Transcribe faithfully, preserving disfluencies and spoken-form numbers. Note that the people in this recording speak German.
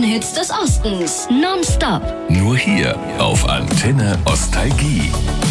größten Hits des Ostens. Nonstop. Nur hier auf Antenne Ostalgie.